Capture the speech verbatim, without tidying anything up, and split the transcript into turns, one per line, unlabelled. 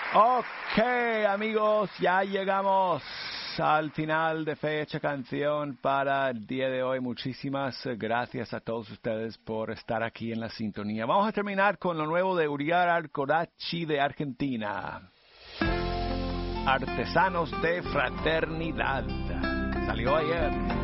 Ok, amigos, ya llegamos al final de Fecha Canción para el día de hoy. Muchísimas gracias a todos ustedes por estar aquí en la sintonía. Vamos a terminar con lo nuevo de Uriar Arcorachi de Argentina. Artesanos de Fraternidad. Salió ayer.